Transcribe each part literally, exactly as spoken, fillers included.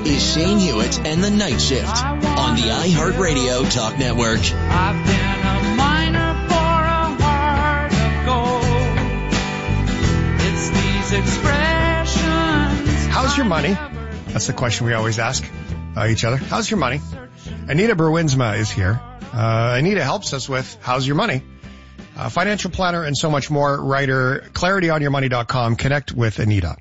is Shane Hewitt and the Night Shift on the iHeartRadio Talk Network. I've been a miner for a heart of gold. It's these expressions. How's your money? That's the question we always ask uh, each other. How's your money? Anita Bruinsma is here. Uh, Anita helps us with How's Your Money? Uh, financial planner and so much more. Writer, clarity on your money dot com. Connect with Anita.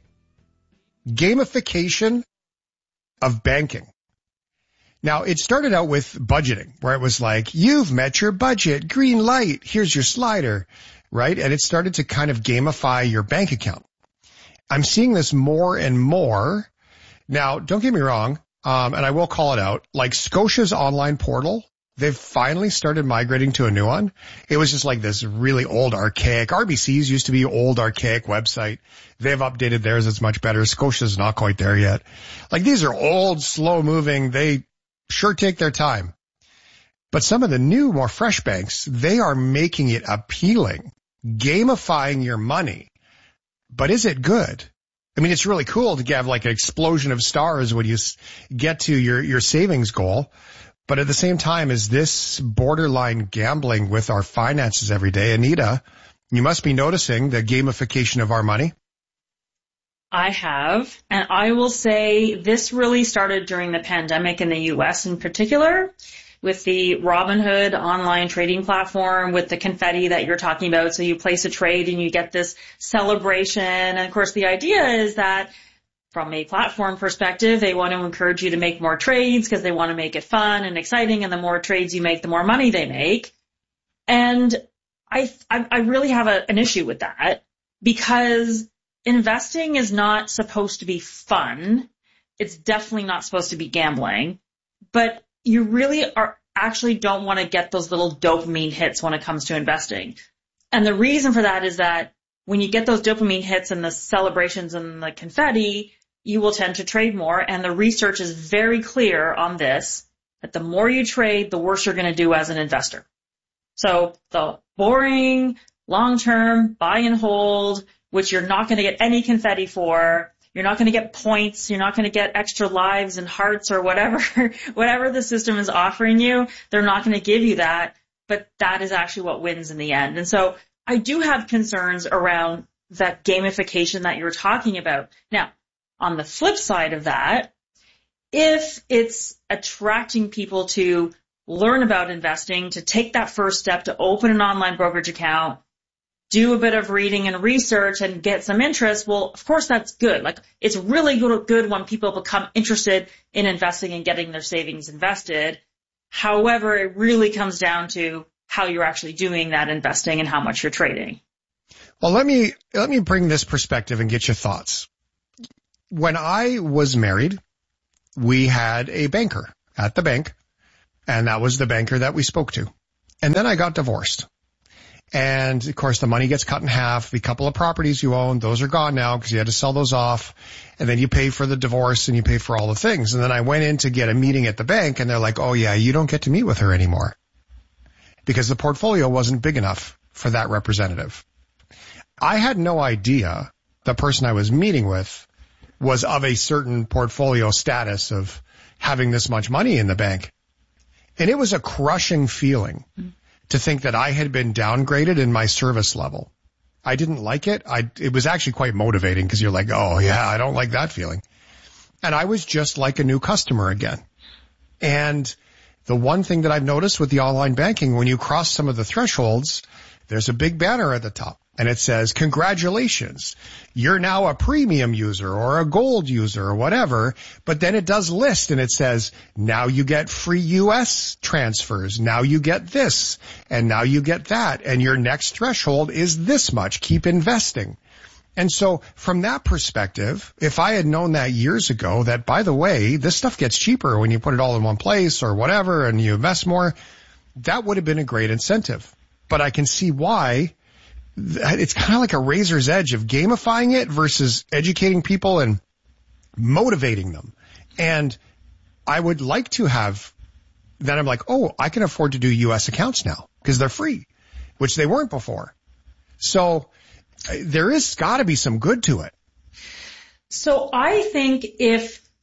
Gamification of banking. Now, it started out with budgeting, where it was like, you've met your budget, green light, here's your slider, right? And it started to kind of gamify your bank account. I'm seeing this more and more. Now, don't get me wrong, um, and I will call it out, like Scotia's online portal, they've finally started migrating to a new one. It was just like this really old, archaic, R B C's used to be old, archaic website. They've updated theirs. It's much better. Scotia's not quite there yet. Like these are old, slow moving. They sure take their time. But some of the new, more fresh banks, they are making it appealing, gamifying your money. But is it good? I mean, it's really cool to have like an explosion of stars when you get to your, your savings goal. But at the same time, is this borderline gambling with our finances every day? Anita, you must be noticing the gamification of our money. I have, and I will say this really started during the pandemic in the U S in particular, with the Robinhood online trading platform, with the confetti that you're talking about. So you place a trade and you get this celebration. And of course, the idea is that from a platform perspective, they want to encourage you to make more trades because they want to make it fun and exciting. And the more trades you make, the more money they make. And I, I, I really have a, an issue with that, because investing is not supposed to be fun. It's definitely not supposed to be gambling, but you really are actually don't want to get those little dopamine hits when it comes to investing. And the reason for that is that when you get those dopamine hits and the celebrations and the confetti, you will tend to trade more. And the research is very clear on this, that the more you trade, the worse you're going to do as an investor. So the boring, long-term buy and hold, which you're not going to get any confetti for, you're not going to get points, you're not going to get extra lives and hearts or whatever, whatever the system is offering you, they're not going to give you that. But that is actually what wins in the end. And so I do have concerns around that gamification that you're talking about. Now, on the flip side of that, if it's attracting people to learn about investing, to take that first step, to open an online brokerage account, do a bit of reading and research and get some interest, well, of course, that's good. Like, it's really good when people become interested in investing and getting their savings invested. However, it really comes down to how you're actually doing that investing and how much you're trading. Well, let me, let me bring this perspective and get your thoughts. When I was married, we had a banker at the bank, and that was the banker that we spoke to. And then I got divorced. And of course, the money gets cut in half. The couple of properties you own, those are gone now because you had to sell those off. And then you pay for the divorce and you pay for all the things. And then I went in to get a meeting at the bank, and they're like, oh yeah, you don't get to meet with her anymore because the portfolio wasn't big enough for that representative. I had no idea the person I was meeting with was of a certain portfolio status of having this much money in the bank. And it was a crushing feeling to think that I had been downgraded in my service level. I didn't like it. I, it was actually quite motivating because you're like, oh yeah, I don't like that feeling. And I was just like a new customer again. And the one thing that I've noticed with the online banking, when you cross some of the thresholds, there's a big banner at the top. And it says, congratulations, you're now a premium user or a gold user or whatever. But then it does list and it says, now you get free U S transfers. Now you get this and now you get that. And your next threshold is this much. Keep investing. And so from that perspective, if I had known that years ago, that, by the way, this stuff gets cheaper when you put it all in one place or whatever and you invest more, that would have been a great incentive. But I can see why. It's kind of like a razor's edge of gamifying it versus educating people and motivating them. And I would like to have, then I'm like, oh, I can afford to do U S accounts now because they're free, which they weren't before. So there is got to be some good to it. So I think if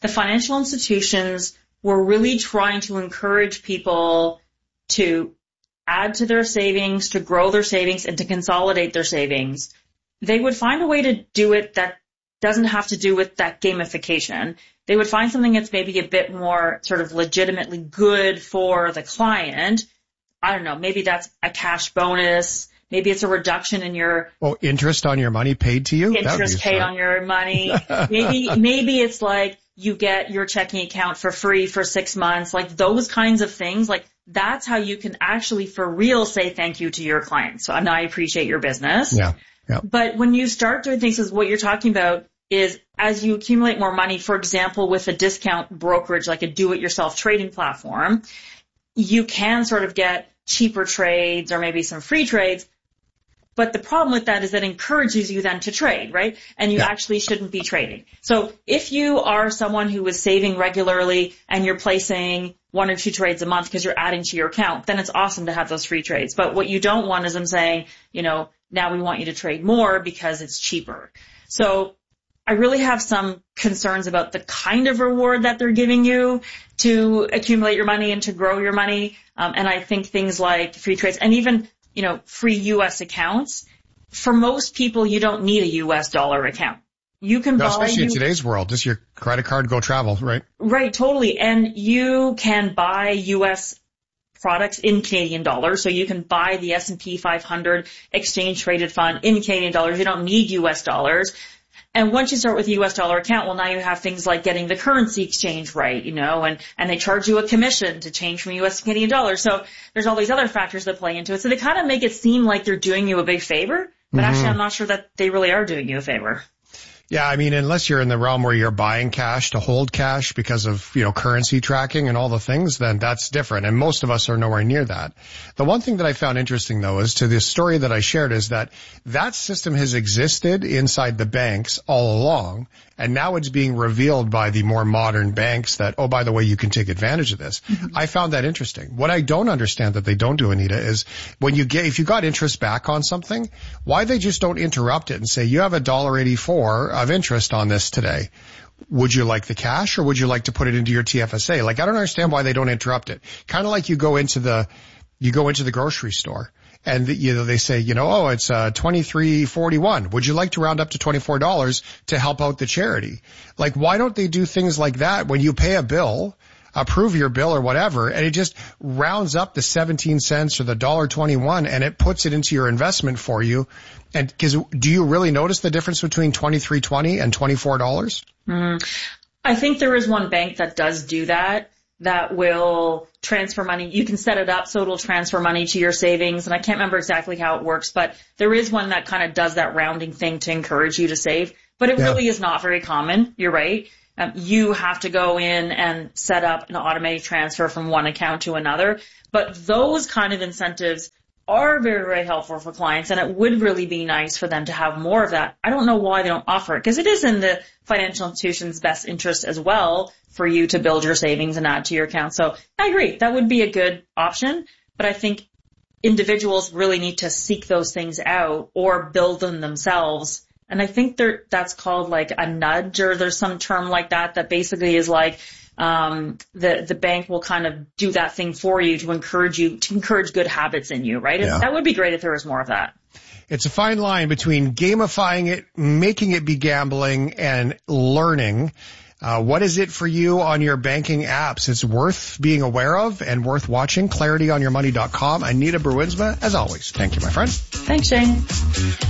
the financial institutions were really trying to encourage people to add to their savings, to grow their savings, and to consolidate their savings, they would find a way to do it that doesn't have to do with that gamification. They would find something that's maybe a bit more sort of legitimately good for the client. I don't know, maybe that's a cash bonus. Maybe it's a reduction in your... Oh, interest on your money paid to you? Interest paid on your money. maybe, maybe it's like you get your checking account for free for six months, like those kinds of things. Like that's how you can actually for real say thank you to your clients. So and I appreciate your business. Yeah. Yeah. But when you start doing things, is what you're talking about is as you accumulate more money, for example, with a discount brokerage, like a do-it-yourself trading platform, you can sort of get cheaper trades or maybe some free trades. But the problem with that is that it encourages you then to trade, right? And you yeah. actually shouldn't be trading. So if you are someone who is saving regularly and you're placing one or two trades a month because you're adding to your account, then it's awesome to have those free trades. But what you don't want is them saying, you know, now we want you to trade more because it's cheaper. So I really have some concerns about the kind of reward that they're giving you to accumulate your money and to grow your money. Um, and I think things like free trades and even, you know, free U S accounts, for most people, you don't need a U S dollar account. You can no, buy, especially you, in today's world, just your credit card, go travel, right? Right, totally. And you can buy U S products in Canadian dollars. So you can buy the S and P five hundred exchange traded fund in Canadian dollars. You don't need U S dollars. And once you start with a U S dollar account, well, now you have things like getting the currency exchange right, you know, and, and they charge you a commission to change from U S to Canadian dollars. So there's all these other factors that play into it. So they kind of make it seem like they're doing you a big favor, but mm-hmm. actually I'm not sure that they really are doing you a favor. Yeah, I mean, unless you're in the realm where you're buying cash to hold cash because of, you know, currency tracking and all the things, then that's different. And most of us are nowhere near that. The one thing that I found interesting, though, is to the story that I shared is that that system has existed inside the banks all along. And now it's being revealed by the more modern banks that, oh, by the way, you can take advantage of this. Mm-hmm. I found that interesting. What I don't understand that they don't do, Anita, is when you get, if you got interest back on something, why they just don't interrupt it and say, you have a one dollar eighty-four of interest on this today. Would you like the cash or would you like to put it into your T F S A? Like, I don't understand why they don't interrupt it. Kind of like you go into the, you go into the grocery store. And, you know, they say, you know, oh, it's uh twenty-three forty-one. Would you like to round up to twenty-four dollars to help out the charity? Like, why don't they do things like that when you pay a bill, approve your bill or whatever, and it just rounds up the seventeen cents or the one dollar twenty-one and it puts it into your investment for you? And because do you really notice the difference between twenty-three twenty and twenty-four dollars? Mm-hmm. I think there is one bank that does do that. That will transfer money. You can set it up so it'll transfer money to your savings. And I can't remember exactly how it works, but there is one that kind of does that rounding thing to encourage you to save. But it yeah. really is not very common. You're right. Um, you have to go in and set up an automated transfer from one account to another. But those kind of incentives are very, very helpful for clients, and it would really be nice for them to have more of that. I don't know why they don't offer it, because it is in the financial institution's best interest as well for you to build your savings and add to your account. So I agree, that would be a good option, but I think individuals really need to seek those things out or build them themselves. And I think there, that's called like a nudge, or there's some term like that that basically is like, um, the, the bank will kind of do that thing for you to encourage you, to encourage good habits in you, right? Yeah. That would be great if there was more of that. It's a fine line between gamifying it, making it be gambling, and learning. Uh, what is it for you on your banking apps? It's worth being aware of and worth watching. clarity on your money dot com. Anita Bruinsma, as always. Thank you, my friend. Thanks, Shane.